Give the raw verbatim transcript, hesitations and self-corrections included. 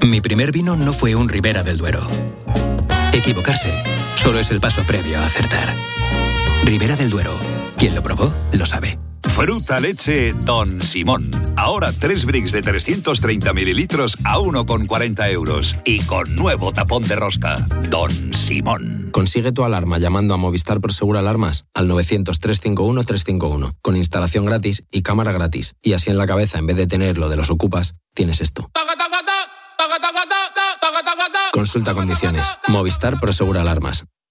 Mi primer vino no fue un Ribera del Duero. Equivocarse solo es el paso previo a acertar. Ribera del Duero. Quien lo probó, lo sabe. Fruta leche Don Simón. Ahora tres bricks de trescientos treinta mililitros a uno con cuarenta euros. Y con nuevo tapón de rosca. Don Simón. Consigue tu alarma llamando a Movistar Prosegur Alarmas al novecientos, trescientos cincuenta y uno, trescientos cincuenta y uno. Con instalación gratis y cámara gratis. Y así en la cabeza, en vez de tener lo de los ocupas, tienes esto. Consulta condiciones. Movistar Prosegur Alarmas.